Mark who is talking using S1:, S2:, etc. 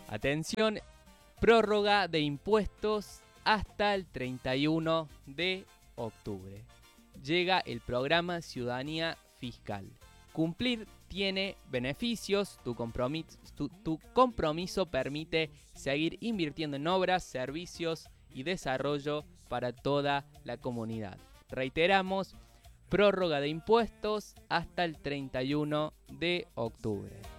S1: Atención, prórroga de impuestos hasta el 31 de octubre. Llega el programa Ciudadanía Fiscal. Cumplir tiene beneficios, tu compromiso permite seguir invirtiendo en obras, servicios y desarrollo para toda la comunidad. Reiteramos, prórroga de impuestos hasta el 31 de octubre.